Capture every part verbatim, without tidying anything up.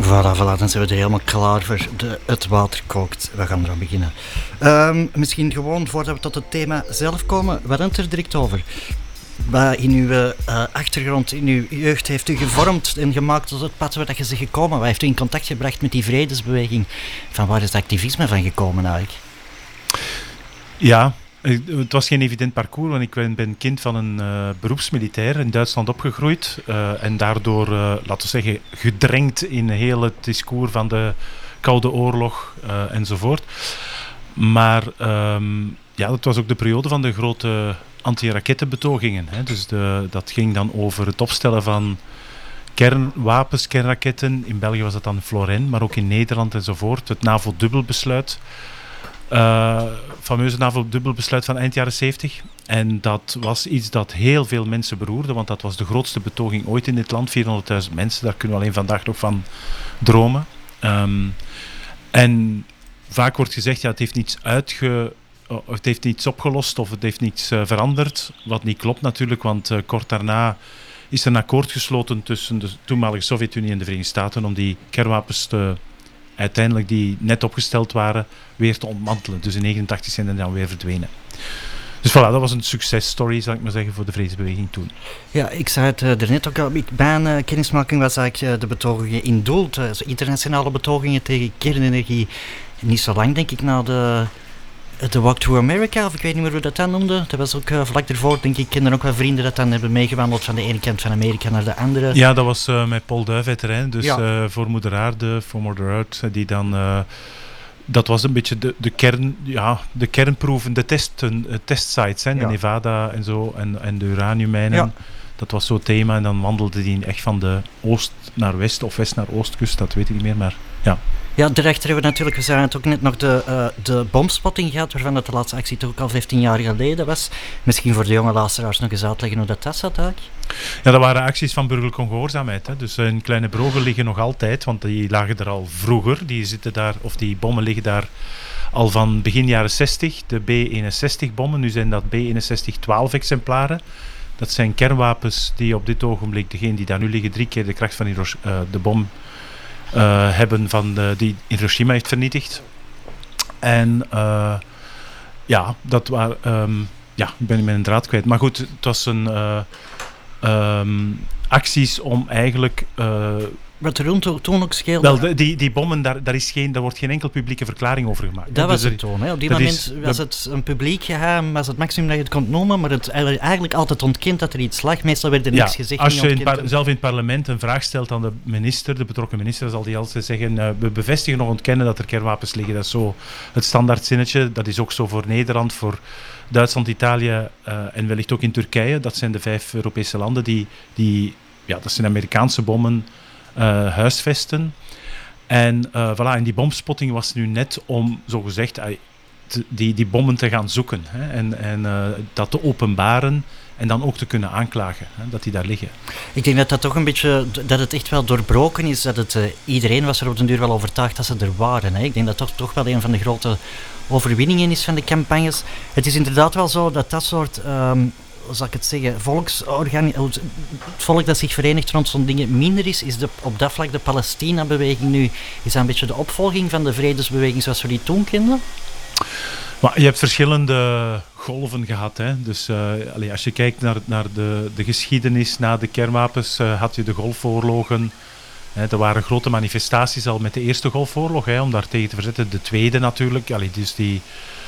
Voilà, voilà, dan zijn we er helemaal klaar voor. De, het water kookt. We gaan eraan beginnen. Um, misschien gewoon, voordat we tot het thema zelf komen, wat hebben het er direct over? Wat in uw uh, achtergrond, in uw jeugd heeft u gevormd en gemaakt tot het pad waar je ze gekomen? Wat heeft u in contact gebracht met die vredesbeweging? Van waar is het activisme van gekomen eigenlijk? Ja, het was geen evident parcours, want ik ben, ben kind van een uh, beroepsmilitair in Duitsland opgegroeid. Uh, en daardoor, uh, laten we zeggen, gedrenkt in heel het discours van de Koude Oorlog uh, enzovoort. Maar um, ja, dat was ook de periode van de grote anti-rakettenbetogingen. Hè. Dus de, dat ging dan over het opstellen van kernwapens, kernraketten. In België was dat dan Florin, maar ook in Nederland enzovoort. Het NAVO-dubbelbesluit. Uh, fameuze NAVO-dubbelbesluit van eind jaren zeventig. En dat was iets dat heel veel mensen beroerde, want dat was de grootste betoging ooit in dit land. vierhonderdduizend mensen, daar kunnen we alleen vandaag nog van dromen. Um, en vaak wordt gezegd, ja, het heeft niets uitge... Het heeft niets opgelost of het heeft niets uh, veranderd. Wat niet klopt natuurlijk, want uh, kort daarna is er een akkoord gesloten tussen de toenmalige Sovjet-Unie en de Verenigde Staten om die kernwapens te, uiteindelijk die net opgesteld waren, weer te ontmantelen. Dus in negentien negenentachtig zijn die dan weer verdwenen. Dus voilà, dat was een successtory, zal ik maar zeggen, voor de vredesbeweging toen. Ja, ik zei het uh, er net ook al. Mijn uh, kennismaking was eigenlijk uh, de betogingen in Doel, uh, internationale betogingen tegen kernenergie. Niet zo lang, denk ik, na de... De Walk to America, of ik weet niet meer hoe dat dan noemde. Dat was ook uh, vlak ervoor, denk ik. Ik kende ook wel vrienden dat dan hebben meegewandeld van de ene kant van Amerika naar de andere. Ja, dat was uh, met Paul Duiveterrein. Dus ja. uh, voor Moeder Aarde, voor Mother Earth, die dan... Uh, dat was een beetje de, de kern, ja, de kernproeven, de testen, uh, testsites, hè, de ja. Nevada en zo, en, en de uraniummijnen. Ja. Dat was zo'n thema. En dan wandelde die echt van de oost naar west, of west naar oostkust, dat weet ik niet meer, maar ja. Ja, daarachter hebben we natuurlijk, we zagen het ook net nog de, uh, de bomspotting gehad, waarvan dat de laatste actie toch ook al vijftien jaar geleden was. Misschien voor de jonge luisteraars nog eens uitleggen hoe dat, dat zat eigenlijk? Ja, dat waren acties van burgerlijke ongehoorzaamheid. Hè. Dus in Kleine Brogen liggen nog altijd, want die lagen er al vroeger. Die zitten daar, of die bommen liggen daar al van begin jaren zestig. De B eenenzestig bommen, nu zijn dat B eenenzestig twaalf exemplaren. Dat zijn kernwapens die op dit ogenblik, degene die daar nu liggen, drie keer de kracht van Hirosh- uh, de bom Uh, hebben van de, die Hiroshima heeft vernietigd. En uh, ja, dat waren... Um, ja, ik ben mijn draad kwijt. Maar goed, het was een... Uh, um, acties om eigenlijk... Uh, Wat er toen ook scheelde... Wel, de, die, die bommen, daar, daar, is geen, daar wordt geen enkel publieke verklaring over gemaakt. Dat was dus het toen. Hè. Op die moment is, was de, het een publiek geheim, was het maximum dat je het kon noemen, maar het eigenlijk altijd ontkend dat er iets lag. Meestal werd er ja, niks gezegd. Als je in par, zelf in het parlement een vraag stelt aan de minister, de betrokken minister, zal die altijd zeggen, uh, we bevestigen of ontkennen dat er kernwapens liggen. Dat is zo het standaard zinnetje. Dat is ook zo voor Nederland, voor Duitsland, Italië uh, en wellicht ook in Turkije. Dat zijn de vijf Europese landen die... die ja, dat zijn Amerikaanse bommen... Uh, huisvesten. En uh, voilà, en die bomspotting was nu net om, zogezegd, uh, te, die, die bommen te gaan zoeken. Hè, en en uh, dat te openbaren en dan ook te kunnen aanklagen, hè, dat die daar liggen. Ik denk dat dat toch een beetje, dat het echt wel doorbroken is, dat het, uh, iedereen was er op den duur wel overtuigd dat ze er waren. Hè. Ik denk dat dat toch, toch wel een van de grote overwinningen is van de campagnes. Het is inderdaad wel zo dat dat soort... Um, hoe zal ik het zeggen, volksorgani- het volk dat zich verenigt rond zo'n dingen minder is, is de, op dat vlak de Palestina-beweging nu, is dat een beetje de opvolging van de vredesbeweging zoals we die toen kenden? Maar je hebt verschillende golven gehad. Hè? Dus uh, allez, als je kijkt naar, naar de, de geschiedenis na de kernwapens, uh, had je de golfoorlogen. Hè, er waren grote manifestaties al met de eerste golfoorlog, hè, om daar tegen te verzetten. De tweede natuurlijk, allez, dus die...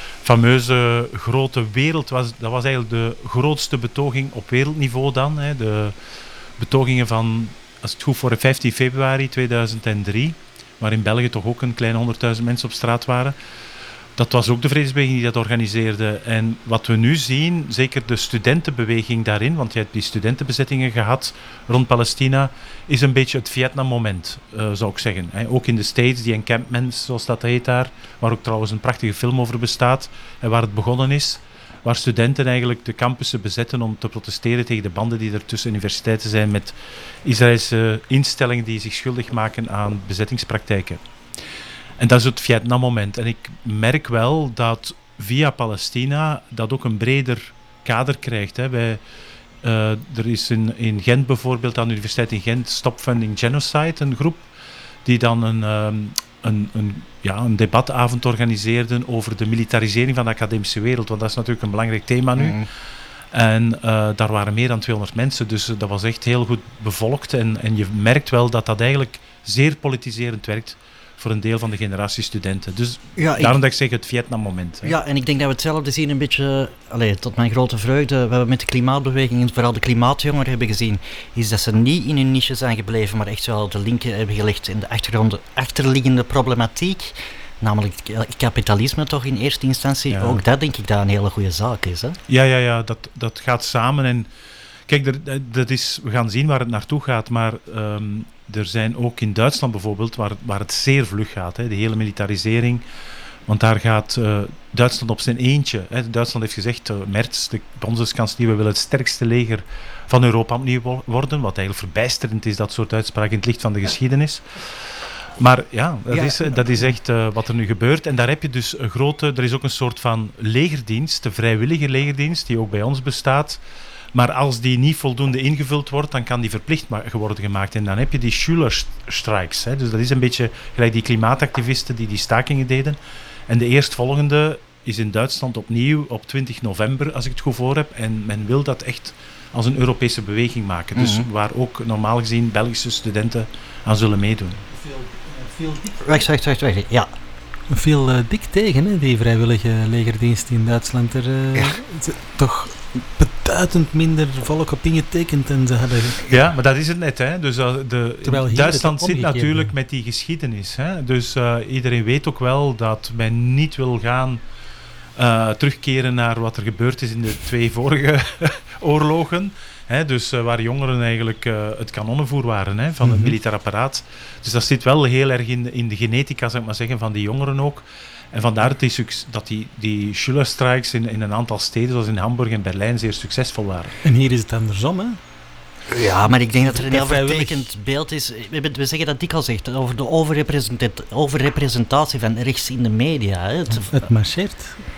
fameuze grote wereld, was, dat was eigenlijk de grootste betoging op wereldniveau dan. Hè. De betogingen van, als het goed voor vijftien februari tweeduizend drie, waar in België toch ook een kleine honderdduizend mensen op straat waren. Dat was ook de vredesbeweging die dat organiseerde. En wat we nu zien, zeker de studentenbeweging daarin, want je hebt die studentenbezettingen gehad rond Palestina, is een beetje het Vietnam-moment, uh, zou ik zeggen. He, ook in de States, die encampments, zoals dat heet daar, waar ook trouwens een prachtige film over bestaat, en waar het begonnen is, waar studenten eigenlijk de campussen bezetten om te protesteren tegen de banden die er tussen universiteiten zijn met Israëlse instellingen die zich schuldig maken aan bezettingspraktijken. En dat is het Vietnam-moment. En ik merk wel dat via Palestina dat ook een breder kader krijgt. Hè. Wij, uh, er is in, in Gent bijvoorbeeld, aan de Universiteit in Gent, Stop Funding Genocide, een groep die dan een, um, een, een, ja, een debatavond organiseerden over de militarisering van de academische wereld. Want dat is natuurlijk een belangrijk thema nu. Mm. En uh, daar waren meer dan tweehonderd mensen, dus uh, dat was echt heel goed bevolkt. En, en je merkt wel dat dat eigenlijk zeer politiserend werkt voor een deel van de generatie studenten. Dus ja, ik, daarom dat ik zeg het Vietnam-moment. Hè. Ja, en ik denk dat we hetzelfde zien een beetje, allez, tot mijn grote vreugde, we hebben met de klimaatbeweging en vooral de klimaatjongeren hebben gezien, is dat ze niet in hun niche zijn gebleven, maar echt wel de linken hebben gelegd in de achtergrond, achterliggende problematiek. Namelijk het kapitalisme toch in eerste instantie. Ja. Ook dat denk ik dat een hele goede zaak is. Hè? Ja, ja, ja dat, dat gaat samen. En kijk, er, dat is, we gaan zien waar het naartoe gaat. Maar um, er zijn ook in Duitsland bijvoorbeeld, waar, waar het zeer vlug gaat. Hè, de hele militarisering. Want daar gaat uh, Duitsland op zijn eentje. Hè. Duitsland heeft gezegd, uh, Merz, de bondskanselier, we willen het sterkste leger van Europa opnieuw worden. Wat eigenlijk verbijsterend is, dat soort uitspraken in het licht van de geschiedenis. Maar ja, dat, ja, is, dat is echt uh, wat er nu gebeurt. En daar heb je dus een grote... Er is ook een soort van legerdienst, de vrijwillige legerdienst, die ook bij ons bestaat. Maar als die niet voldoende ingevuld wordt, dan kan die verplicht ma- worden gemaakt. En dan heb je die Schülerstreiks. Hè. Dus dat is een beetje gelijk die klimaatactivisten die die stakingen deden. En de eerstvolgende is in Duitsland opnieuw op twintig november, als ik het goed voor heb. En men wil dat echt als een Europese beweging maken. Mm-hmm. Dus waar ook normaal gezien Belgische studenten aan zullen meedoen. Veel weg, weg, weg, weg, ja. Veel uh, dik tegen, hè, die vrijwillige legerdienst in Duitsland. Er uh, ja. toch beduidend minder volk op ingetekend en ze hebben... Ja, maar dat is het net, hè. Dus, uh, de, Duitsland zit natuurlijk met die geschiedenis. Hè. Dus uh, iedereen weet ook wel dat men niet wil gaan uh, terugkeren naar wat er gebeurd is in de twee vorige oorlogen. He, dus uh, waar jongeren eigenlijk uh, het kanonnenvoer waren, he, van mm-hmm. het militair apparaat. Dus dat zit wel heel erg in, in de genetica, zou ik maar zeggen, van die jongeren ook. En vandaar dat die, dat die, die Schülerstreiks in, in een aantal steden, zoals in Hamburg en Berlijn, zeer succesvol waren. En hier is het andersom, hè? Ja, maar ik denk dat er een heel vertekend beeld is. We, we zeggen dat dikwijls zegt over de overrepresentatie, overrepresentatie van rechts in de media. Hè. Het, het marcheert.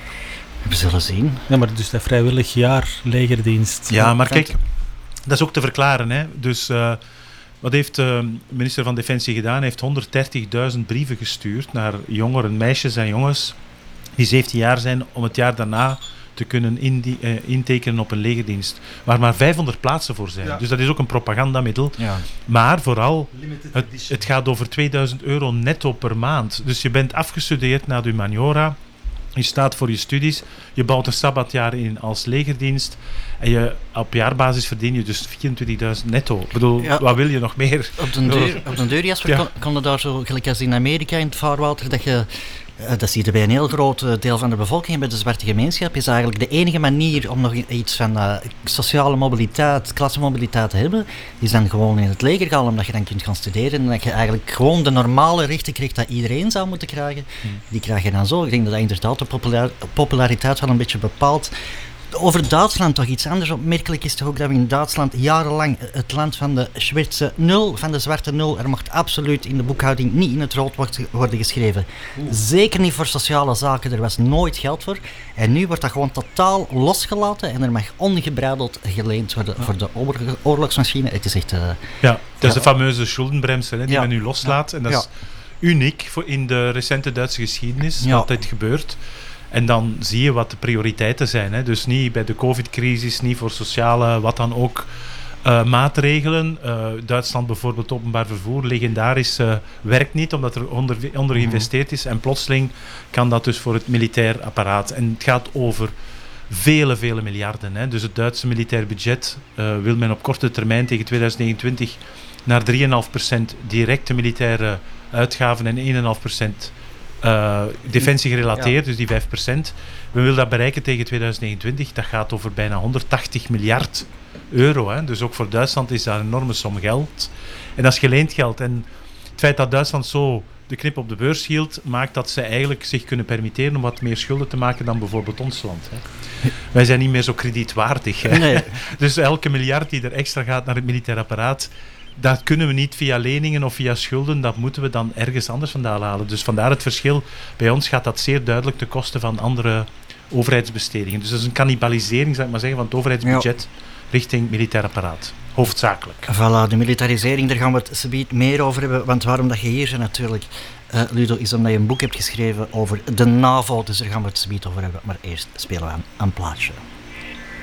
We zullen zien. Ja, maar dus dat vrijwillig jaar legerdienst. Ja, maar kijk, dat is ook te verklaren. Hè. Dus uh, wat heeft de uh, minister van Defensie gedaan? Hij heeft honderddertigduizend brieven gestuurd naar jongeren, meisjes en jongens die zeventien jaar zijn, om het jaar daarna te kunnen indi- uh, intekenen op een legerdienst. Waar maar vijfhonderd plaatsen voor zijn. Ja. Dus dat is ook een propagandamiddel. Ja. Maar vooral, het, het gaat over tweeduizend euro netto per maand. Dus je bent afgestudeerd naar de humaniora. Je staat voor je studies, je bouwt een sabbatjaar in als legerdienst en je, op jaarbasis verdien je dus vierentwintigduizend netto. Ik bedoel, ja, wat wil je nog meer? Op de deur, op de deur Jasper, ja. kon, kon je daar zo, gelijk als in Amerika in het vaarwater, dat je, uh, dat zie je bij een heel groot uh, deel van de bevolking, bij de zwarte gemeenschap, is eigenlijk de enige manier om nog iets van uh, sociale mobiliteit, klassenmobiliteit te hebben, is dan gewoon in het leger gaan, omdat je dan kunt gaan studeren en dat je eigenlijk gewoon de normale rechten krijgt dat iedereen zou moeten krijgen. Hmm. Die krijg je dan zo. Ik denk dat dat inderdaad de populair, populariteit wel een beetje bepaalt. Over Duitsland toch iets anders opmerkelijk is toch ook dat we in Duitsland jarenlang het land van de Schwarze Nul, van de zwarte nul, er mocht absoluut in de boekhouding niet in het rood worden geschreven. Oeh. Zeker niet voor sociale zaken, er was nooit geld voor. En nu wordt dat gewoon totaal losgelaten en er mag ongebreideld geleend worden ja. voor de oorlog, oorlogsmachine. Het is echt... Uh, ja, dat is de fameuze Schuldenbremse hè, die ja. men nu loslaat. Ja. En dat is ja. uniek voor in de recente Duitse geschiedenis ja. dat dit gebeurt. En dan zie je wat de prioriteiten zijn. Hè. Dus niet bij de covid-crisis, niet voor sociale, wat dan ook, uh, maatregelen. Uh, Duitsland bijvoorbeeld, openbaar vervoer, legendarisch, uh, werkt niet, omdat er onder, onder geïnvesteerd is. En plotseling kan dat dus voor het militair apparaat. En het gaat over vele, vele miljarden. Hè. Dus het Duitse militair budget uh, wil men op korte termijn tegen tweeduizend negenentwintig naar drie komma vijf procent directe militaire uitgaven en één komma vijf procent Uh, defensie gerelateerd, ja. dus die vijf procent. We willen dat bereiken tegen tweeduizend negenentwintig. Dat gaat over bijna honderdtachtig miljard euro. Hè. Dus ook voor Duitsland is dat een enorme som geld. En dat is geleend geld. En het feit dat Duitsland zo de knip op de beurs hield, maakt dat ze eigenlijk zich kunnen permitteren om wat meer schulden te maken dan bijvoorbeeld ons land. Hè. Wij zijn niet meer zo kredietwaardig. Hè. Nee. Dus elke miljard die er extra gaat naar het militair apparaat, dat kunnen we niet via leningen of via schulden, dat moeten we dan ergens anders vandaan halen. Dus vandaar het verschil. Bij ons gaat dat zeer duidelijk ten koste van andere overheidsbestedingen. Dus dat is een cannibalisering, zou ik maar zeggen, van het overheidsbudget ja. richting militair apparaat. hoofdzakelijk. Voilà, de militarisering, daar gaan we het zometeen meer over hebben. Want waarom dat je hier bent natuurlijk, uh, Ludo, is omdat je een boek hebt geschreven over de NAVO. Dus daar gaan we het zometeen over hebben. Maar eerst spelen we aan een plaatje.